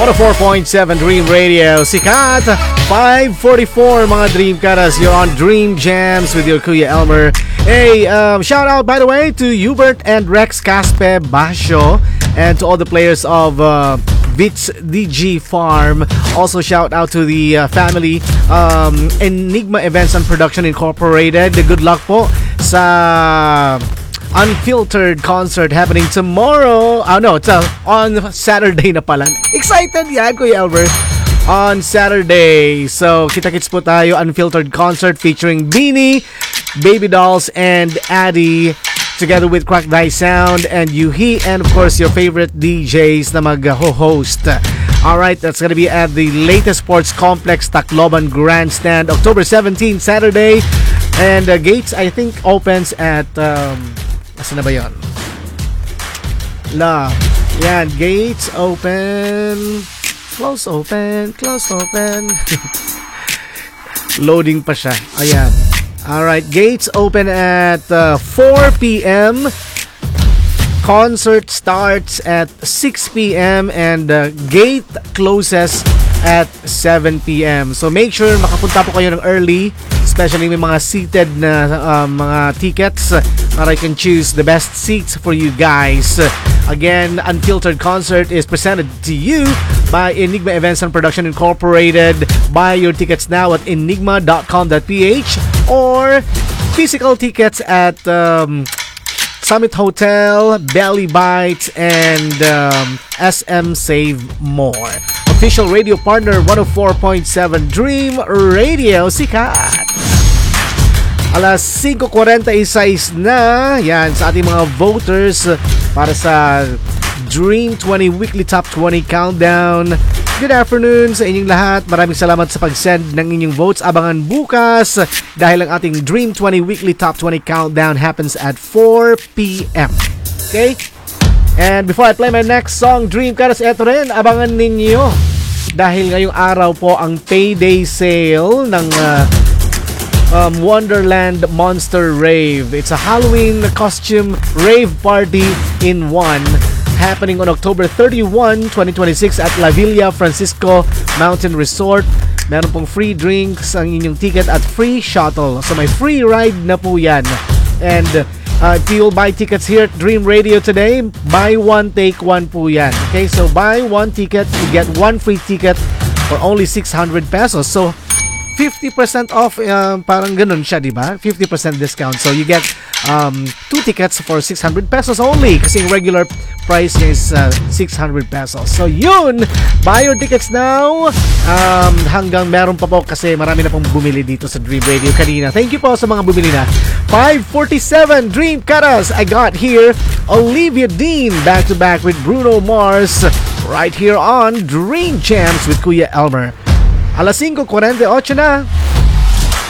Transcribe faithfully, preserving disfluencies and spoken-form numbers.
one oh four point seven Dream Radio. Sikat, five forty-four mga Dream Karas. You're on Dream Jams with your Kuya Elmer. Hey, um, shout out by the way to Hubert and Rex Caspe Basho and to all the players of uh, Vits D G Farm. Also shout out to the uh, family um, Enigma Events and Production Incorporated. Good luck po sa Unfiltered concert happening tomorrow. Oh no, it's uh, on Saturday na pala. Excited yan, Kuya Albert. On Saturday. So, kita-kits po tayo. Unfiltered concert featuring Beanie, Baby Dolls, and Addy. Together with Crack Die Sound and Yuhi. And of course, your favorite D Js na mag-host. Alright, that's gonna be at the latest sports complex, Tacloban Grandstand. October seventeenth, Saturday. And uh, gates, I think, opens at... Um, Asa na ba yun? La. Yan. Gates open. Close open. Close open. Loading pa siya. Ayan. Alright. Gates open at uh, four p.m. Concert starts at six p.m. And uh, gate closes at seven p.m. So make sure makapunta po kayo ng early, especially may mga seated na uh, mga tickets para you can choose the best seats for you guys. Again, Unfiltered Concert is presented to you by Enigma Events and Production Incorporated. Buy your tickets now at enigma dot com dot p h or physical tickets at um, Summit Hotel, Belly Bites, and um, S M Save More. Official radio partner one oh four point seven Dream Radio. Sikat! Alas five forty-six na. Yan, sa ating mga voters para sa Dream twenty Weekly Top twenty Countdown. Good afternoon sa inyong lahat. Maraming salamat sa pag-send ng inyong votes. Abangan bukas dahil ang ating Dream twenty Weekly Top twenty Countdown happens at four p.m. Okay? And before I play my next song, Dream Karas, eto rin, abangan ninyo. Dahil ngayong araw po ang payday sale ng uh, um, Wonderland Monster Rave. It's a Halloween costume rave party in one. Happening on October thirty-first, twenty twenty-six at La Villa Francisco Mountain Resort. Meron pong free drinks ang inyong ticket at free shuttle. So may free ride na po yan. And uh, if you'll buy tickets here at Dream Radio today, buy one, take one po yan. Okay, so buy one ticket, you get one free ticket for only six hundred pesos. So fifty percent off, uh, parang ganun siya, di ba? fifty percent discount. So you get um, two tickets for six hundred pesos only kasi yung regular price niya is uh, six hundred pesos. So yun, buy your tickets now. Um, hanggang meron pa po kasi marami na pong bumili dito sa Dream Radio kanina. Thank you po sa mga bumili na. five forty-seven Dream Karas. I got here Olivia Dean back to back with Bruno Mars right here on Dream Jams with Kuya Elmer. Alas five forty-eight na.